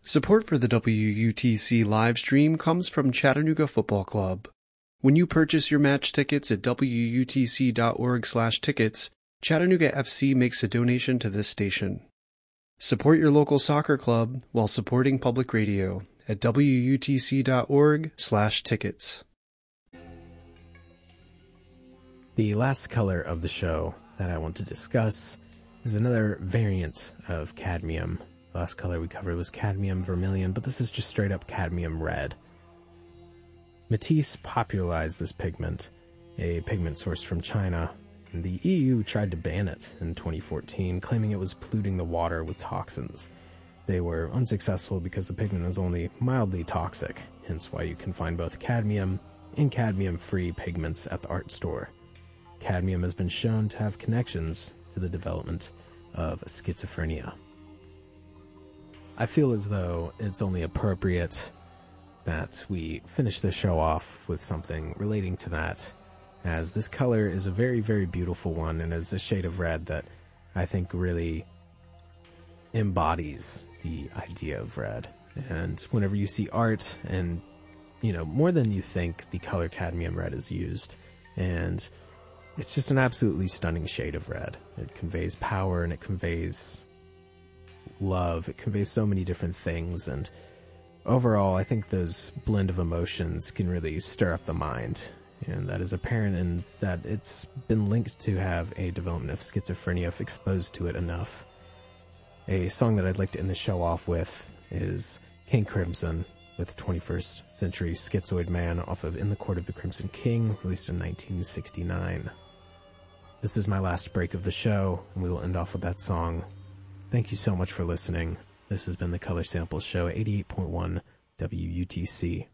Support for the WUTC live stream comes from Chattanooga Football Club. When you purchase your match tickets at wutc.org/tickets, Chattanooga FC makes a donation to this station. Support your local soccer club while supporting public radio at wutc.org/tickets. The last color of the show that I want to discuss is another variant of cadmium. The last color we covered was cadmium vermilion, but this is just straight up cadmium red. Matisse popularized this pigment, a pigment sourced from China, and the EU tried to ban it in 2014, claiming it was polluting the water with toxins. They were unsuccessful because the pigment is only mildly toxic, hence why you can find both cadmium and cadmium-free pigments at the art store. Cadmium has been shown to have connections to the development of schizophrenia. I feel as though it's only appropriate that we finish the show off with something relating to that, as this color is a very, very beautiful one, and it's a shade of red that I think really embodies the idea of red. And whenever you see art, and, more than you think, the color cadmium red is used, and it's just an absolutely stunning shade of red. It conveys power, and it conveys love. It conveys so many different things, and overall, I think those blend of emotions can really stir up the mind, and that is apparent in that it's been linked to have a development of schizophrenia if exposed to it enough. A song that I'd like to end the show off with is King Crimson with 21st Century Schizoid Man off of In the Court of the Crimson King, released in 1969. This is my last break of the show, and we will end off with that song. Thank you so much for listening. This has been the Color Samples Show, 88.1 WUTC.